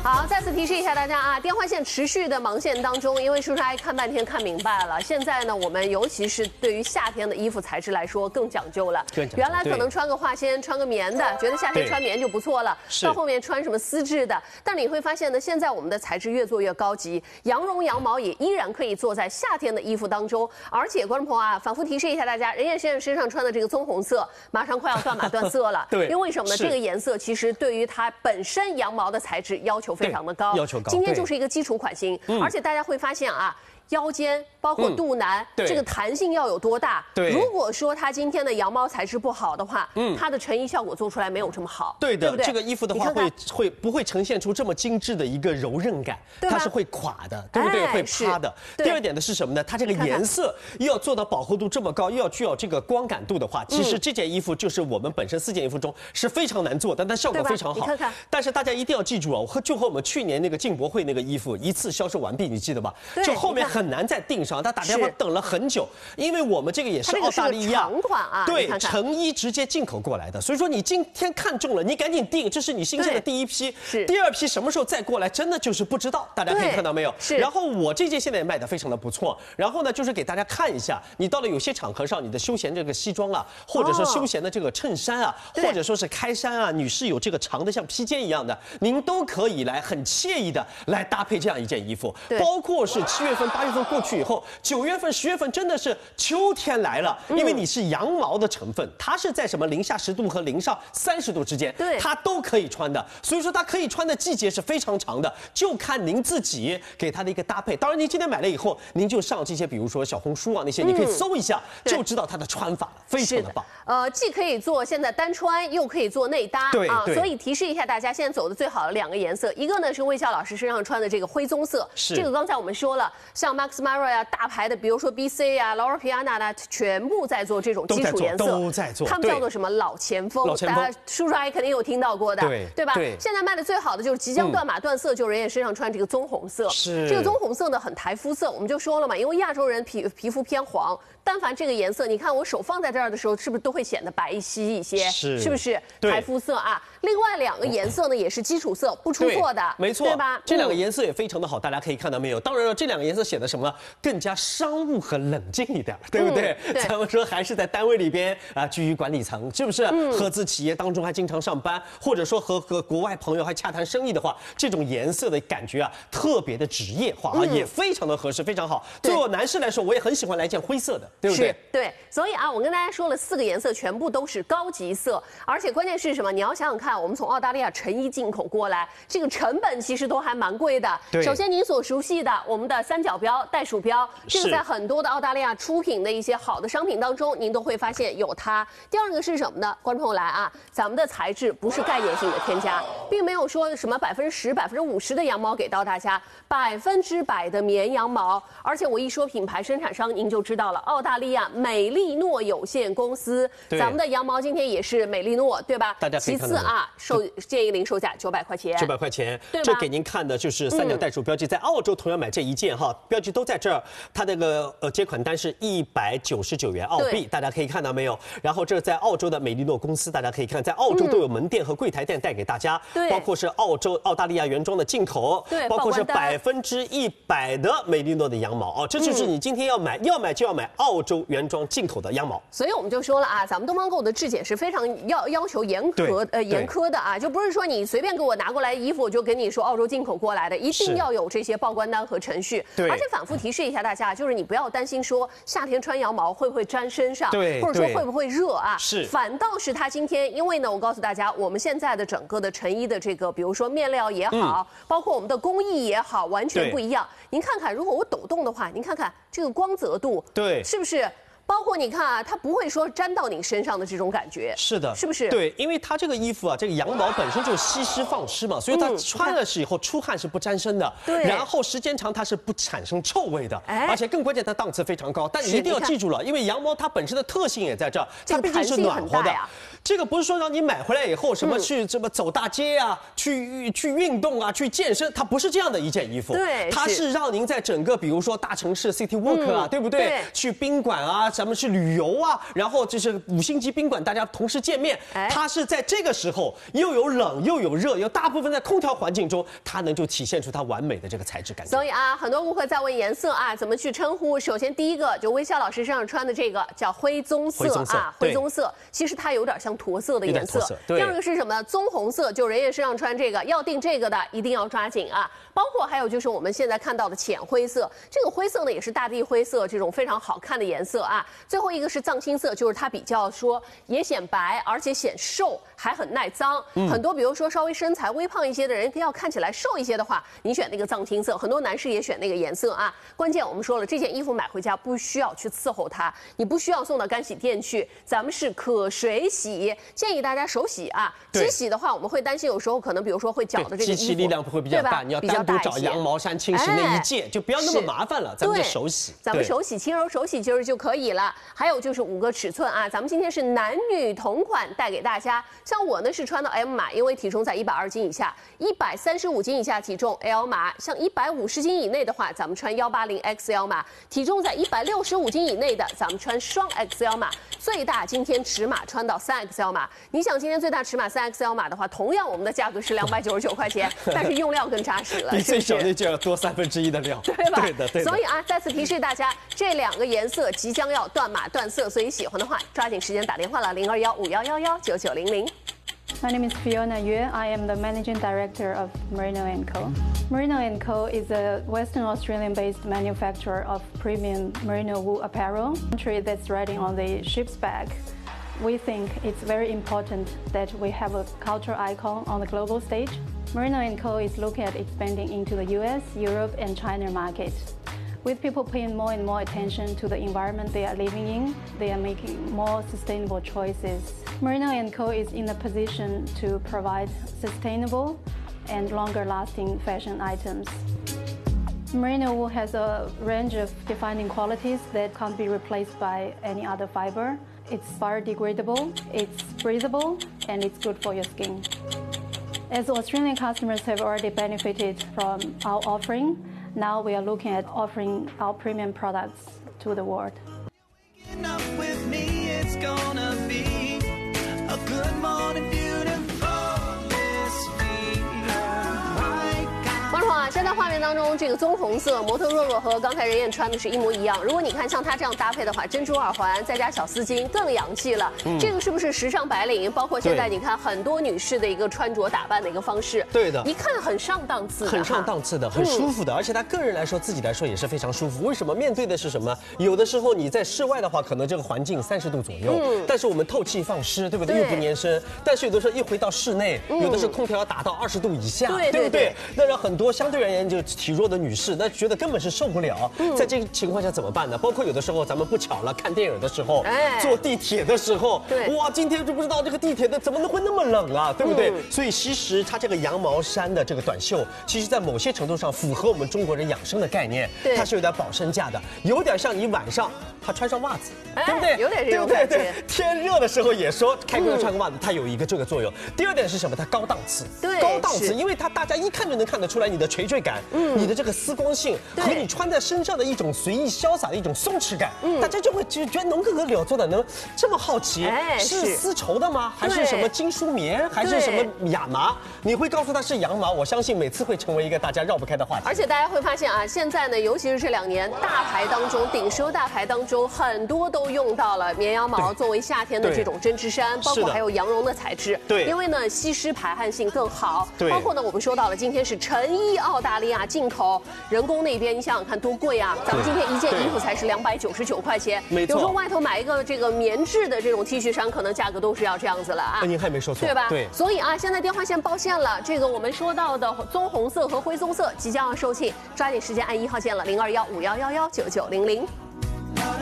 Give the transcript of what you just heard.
好，再次提示一下大家啊，电话线持续的忙线当中，因为叔叔阿姨看半天看明白了，现在呢，我们尤其是对于夏天的衣服材质来说更讲究了。原来可能穿个化纤、穿个棉的，觉得夏天穿棉就不错了，到后面穿什么丝质的，但你会发现呢，现在我们的材质越做越高级，羊绒、羊毛也依然可以做在夏天的衣服当中。而且观众朋友啊，反复提示一下大家，任燕先生身上穿的这个棕红色，马上快要断码断色了。 对， 因为什么呢？这个颜色其实对于它本身羊毛的材质要求非常的高， 要求高。 今天就是一个基础款型，而且大家会发现啊。腰间包括肚腩，这个弹性要有多大？ 对， 如果说它今天的羊毛材质不好的话，它的成衣效果做出来没有这么好。 对的， 对不对？ 这个衣服的话不会呈现出这么精致的一个柔韧感，它是会垮的，对不对？会趴的。第二点的是什么呢？它这个颜色又要做到饱和度这么高，又要具有这个光感度的话，其实这件衣服就是我们本身4件衣服中是非常难做的，但效果非常好。 你看看。 但是大家一定要记住啊，就和我们去年那个进博会那个衣服一次销售完毕，你记得吧？就后面很难再订上。他打电话等了很久，因为我们这个也是澳大利亚长款啊， 对，成衣直接进口过来的，所以说你今天看中了，你赶紧订，这是你新鲜的第一批，第二批什么时候再过来，真的就是不知道，大家可以看到没有？然后我这件现在也卖得非常的不错，然后呢，就是给大家看一下，你到了有些场合上，你的休闲这个西装啊，或者说休闲的这个衬衫啊，或者说是开衫啊，女士有这个长的像披肩一样的，您都可以来很惬意的来搭配这样一件衣服，包括是7月份、8月份过去以后。9月份、10月份真的是秋天来了，因为你是羊毛的成分，它是在什么-10度和-30度之间，它都可以穿的。所以说它可以穿的季节是非常长的，就看您自己给它的一个搭配。当然，您今天买了以后，您就上这些，比如说小红书啊那些，你可以搜一下，就知道它的穿法了，非常的棒。 既可以做现在单穿，又可以做内搭啊。所以提示一下大家，现在走的最好的2个颜色，一个呢是魏笑老师身上穿的这个灰棕色，这个刚才我们说了，像 Max Mara 呀、大牌的，比如说 BC 啊、Loro Piana 啊，全部在做这种基础颜色， 都在做， 他们叫做什么老前锋？大家叔叔阿姨肯定有听到过的，对吧？现在卖的最好的就是即将断码断色，就是人家身上穿这个棕红色，这个棕红色呢很台肤色，我们就说了嘛，因为亚洲人皮肤偏黄。但凡这个颜色，你看我手放在这儿的时候，是不是都会显得白皙一些？是不是？台肤色啊。另外2个颜色呢，也是基础色，不出错的， 没错， 对吧？ 这2个颜色也非常的好，大家可以看到没有？当然了，这2个颜色显得什么更加商务和冷静一点，对不对？咱们说还是在单位里边啊，居于管理层，是不是？合资企业当中还经常上班，或者说和国外朋友还洽谈生意的话，这种颜色的感觉啊，特别的职业化啊，也非常的合适，非常好。对我男士来说，我也很喜欢来一件灰色的。对不对？ 对，所以啊，我跟大家说了4个颜色，全部都是高级色，而且关键是什么？你要想想看，我们从澳大利亚成衣进口过来，这个成本其实都还蛮贵的。首先您所熟悉的我们的3角标、袋鼠标，这个在很多的澳大利亚出品的一些好的商品当中，您都会发现有它。第2个是什么呢？观众朋友来啊，咱们的材质不是概念性的添加，并没有说什么10%、50%的羊毛给到大家，100%的绵羊毛，而且我一说品牌生产商，您就知道了。澳大利亚美利诺有限公司，咱们的羊毛今天也是美利诺，对吧？ 大家可以看到。 其次啊，建议零售价900块钱。 900块钱，这给您看的就是3角袋鼠标记，在澳洲同样买这一件哈，标记都在这儿。它那个接款单是199元澳币，大家可以看到没有？然后这是在澳洲的美利诺公司，大家可以看，在澳洲都有门店和柜台店带给大家，包括是澳大利亚原装的进口，包括是100%的美利诺的羊毛哦，这就是你今天要买就要买澳洲原装进口的羊毛。 所以我们就说了啊，咱们东方购的质检是非常要求严苛的啊，就不是说你随便给我拿过来衣服，我就跟你说澳洲进口过来的，一定要有这些报关单和程序。而且反复提示一下大家，就是你不要担心说夏天穿羊毛会不会粘身上，或者说会不会热啊？反倒是它今天，因为呢，我告诉大家，我们现在的整个的成衣的这个，比如说面料也好，包括我们的工艺也好，完全不一样。您看看，如果我抖动的话，您看看这个光泽度，是不是？包括你看啊，它不会说粘到你身上的这种感觉， 是的， 是不是？ 对，因为它这个衣服啊，这个羊毛本身就吸湿放湿嘛，所以它穿了是以后出汗是不沾身的，然后时间长它是不产生臭味的，而且更关键它档次非常高。但你一定要记住了，因为羊毛它本身的特性也在这儿，它毕竟是暖和的。这个不是说让你买回来以后什么去走大街啊，去运动啊，去健身，它不是这样的一件衣服，它是让您在整个比如说大城市 city walk 啊，对不对？去宾馆啊。 咱们去旅游啊，然后就是5星级宾馆，大家同时见面，它是在这个时候又有冷又有热，又大部分在空调环境中，它能就体现出它完美的这个材质感觉。 所以啊，很多顾客在问颜色啊怎么去称呼。首先第一个就微笑老师身上穿的这个叫灰棕色啊，灰棕色，其实它有点像驼色的颜色。第二个是什么呢？棕红色，就人家身上穿这个，要订这个的一定要抓紧啊。包括还有就是我们现在看到的浅灰色，这个灰色呢也是大地灰色这种非常好看的颜色啊。最后一个是藏青色，就是它比较说也显白，而且显瘦，还很耐脏。很多比如说稍微身材微胖一些的人，要看起来瘦一些的话，你选那个藏青色。很多男士也选那个颜色啊。关键我们说了，这件衣服买回家不需要去伺候它，你不需要送到干洗店去，咱们是可水洗，建议大家手洗啊。机洗的话，我们会担心有时候可能比如说会搅的这个衣服， 机器力量会比较大，你要单独找羊毛衫清洗那一件，就不要那么麻烦了，咱们就手洗。 咱们手洗，轻柔手洗其实就可以了。还有就是5个尺寸啊，咱们今天是男女同款带给大家。像我呢是穿到 M 码，因为体重在120斤以下，135斤以下体重 L 码，像150斤以内的话，咱们穿180 XL 码，体重在165斤以内的，咱们穿双 XL 码，最大今天尺码穿到3XL 码。你想今天最大尺码3XL 码的话，同样我们的价格是299块钱，但是用料更扎实了， 比最小的就要多1/3的料， 对吧？ 对的。 所以啊，再次提示大家，这2个颜色即将要断码断色，所以喜欢的话抓紧时间打电话了，0215119900。 My name is Fiona Yue. I am the Managing Director of Merino & Co. Merino & Co. is a Western Australian-based manufacturer of premium merino wool apparel. Country that's riding on the ship's back. We think it's very important that we have a cultural icon on the global stage. Merino & Co. is looking at expanding into the US, Europe, and China market. With people paying more and more attention to the environment they are living in, they are making more sustainable choices. Merino & Co. is in a position to provide sustainable and longer-lasting fashion items. Merino wool has a range of defining qualities that can't be replaced by any other fiber. It's biodegradable, it's breathable, and it's good for your skin. As Australian customers have already benefited from our offering, now we are looking at offering our premium products to the world. With me, it's gonna be a good morning, beautiful. 观众啊，现在画面当中这个棕红色，模特若若和刚才任燕穿的是一模一样。如果你看像她这样搭配的话，珍珠耳环再加小丝巾更洋气了。这个是不是时尚白领？包括现在你看很多女士的一个穿着打扮的一个方式。 对的， 一看很上档次， 很上档次的，很舒服的，而且她个人来说，自己来说也是非常舒服。为什么？面对的是什么？有的时候你在室外的话，可能这个环境30度左右，但是我们透气放湿，对不对？又不粘身。但是有的时候一回到室内，有的是空调要打到20度以下，对不对？那让很多相对而言就体弱的女士，那觉得根本是受不了。在这个情况下怎么办呢？包括有的时候咱们不巧了，看电影的时候，坐地铁的时候，哇，今天就不知道这个地铁的怎么会那么冷啊，对不对？所以其实它这个羊毛衫的这个短袖，其实在某些程度上符合我们中国人养生的概念，它是有点保身价的，有点像你晚上他穿上袜子，对不对？ 有点这种感觉。对， 天热的时候也说开工穿个袜子，它有一个这个作用。第二点是什么？它高档次，高档次，因为它大家一看就能看得出来你的垂坠感，你的这个丝光性和你穿在身上的一种随意潇洒的一种松弛感，大家就会觉得农哥哥了做的能这么好奇，是丝绸的吗？还是什么金梳棉？还是什么亚麻？你会告诉他是羊毛，我相信每次会成为一个大家绕不开的话题。 而且大家会发现啊，现在呢，尤其是这2年，大牌当中，顶奢大牌当中，很多都用到了绵羊毛作为夏天的这种针织衫，包括还有羊绒的材质。对，因为呢吸湿排汗性更好。对，包括呢我们说到了，今天是成衣澳大利亚进口，人工那边你想想看多贵啊！咱们今天一件衣服才是299块钱。没错。有时候外头买一个这个棉质的这种 T 恤衫，可能价格都是要这样子了啊。 您还没说错， 对吧？对。所以啊，现在电话线爆线了，这个我们说到的棕红色和灰棕色即将要售罄，抓紧时间按1号键了，0215111990。